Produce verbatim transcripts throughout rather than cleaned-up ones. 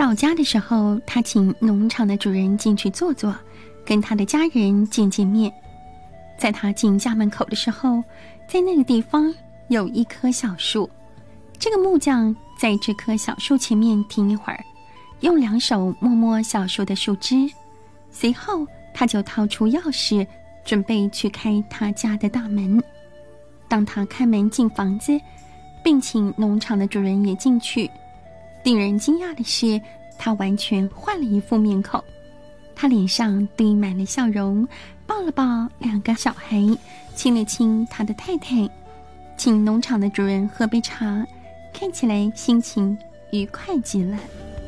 到家的时候，他请农场的主人进去坐坐，跟他的家人见见面。在他进家门口的时候，在那个地方有一棵小树。这个木匠在这棵小树前面停一会儿，用两手摸摸小树的树枝，随后他就掏出钥匙，准备去开他家的大门。当他开门进房子，并请农场的主人也进去，令人惊讶的是，他完全换了一副面孔。他脸上堆满了笑容，抱了抱两个小孩，亲了亲他的太太，请农场的主人喝杯茶，看起来心情愉快极了。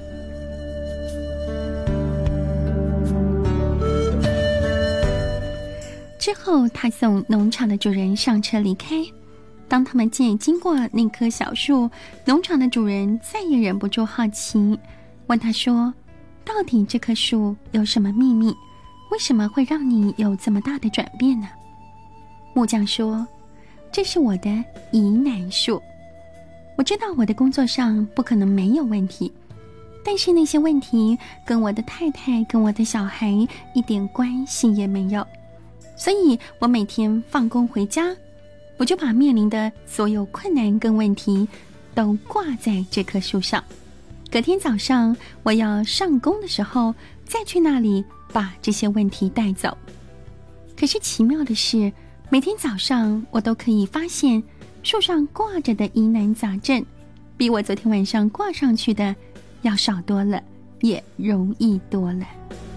之后他送农场的主人上车离开。当他们见经过那棵小树，农场的主人再也忍不住好奇，问他说，到底这棵树有什么秘密？为什么会让你有这么大的转变呢？木匠说，这是我的疑难树。我知道我的工作上不可能没有问题，但是那些问题跟我的太太跟我的小孩一点关系也没有，所以我每天放工回家，我就把面临的所有困难跟问题都挂在这棵树上。隔天早上我要上工的时候，再去那里把这些问题带走。可是奇妙的是，每天早上我都可以发现树上挂着的疑难杂症，比我昨天晚上挂上去的要少多了，也容易多了。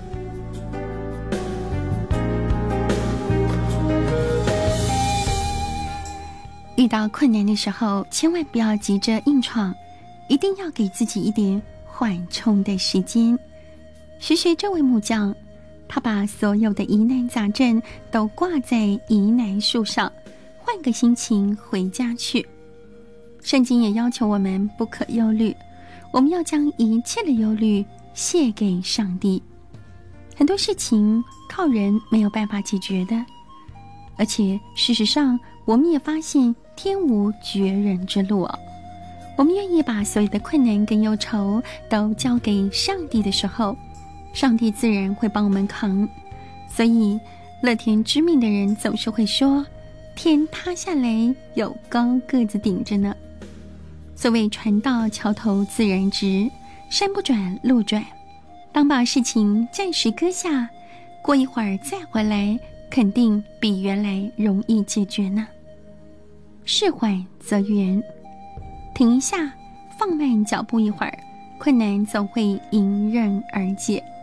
遇到困难的时候，千万不要急着硬闯，一定要给自己一点缓冲的时间。学学这位木匠，他把所有的疑难杂症都挂在疑难树上，换个心情回家去。圣经也要求我们不可忧虑，我们要将一切的忧虑卸给上帝。很多事情靠人没有办法解决的，而且事实上我们也发现天无绝人之路哦。我们愿意把所有的困难跟忧愁都交给上帝的时候，上帝自然会帮我们扛。所以乐天知命的人总是会说，天塌下来有高个子顶着呢。所谓船到桥头自然直，山不转路转，当把事情暂时搁下，过一会儿再回来，肯定比原来容易解决呢。事缓则圆，停一下，放慢脚步一会儿，困难总会迎刃而解。